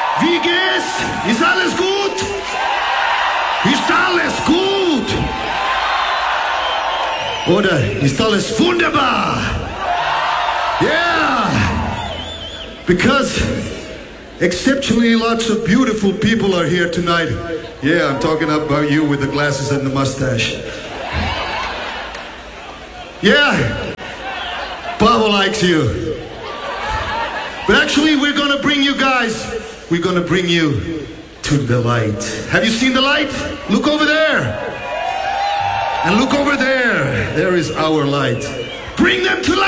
Wie geht's? Ist alles gut? Ist alles gut? Oder ist alles wunderbar? Yeah! Because exceptionally lots of beautiful people are here tonight. Yeah, I'm talking about you with the glasses and the mustache. Yeah, Pablo likes you. But actually we're gonna bring you to the light. Have you seen the light? Look over there. And look over there. There is our light. Bring them to light.